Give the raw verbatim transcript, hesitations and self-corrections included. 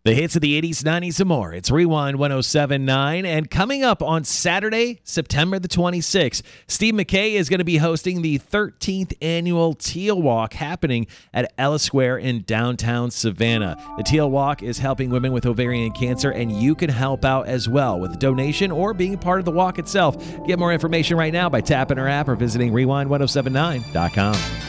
The hits of the eighties, nineties, and more. It's Rewind one oh seven point nine. And coming up on Saturday, September the twenty-sixth, Steve McKay is going to be hosting the thirteenth annual Teal Walk happening at Ellis Square in downtown Savannah. The Teal Walk is helping women with ovarian cancer, and you can help out as well with a donation or being part of the walk itself. Get more information right now by tapping our app or visiting rewind ten seventy-nine dot com.